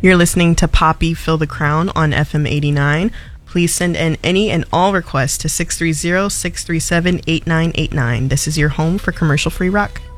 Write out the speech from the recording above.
You're listening to Poppy Fill the Crown on FM 89. Please send in any and all requests to 630-637-8989. This is your home for commercial-free rock.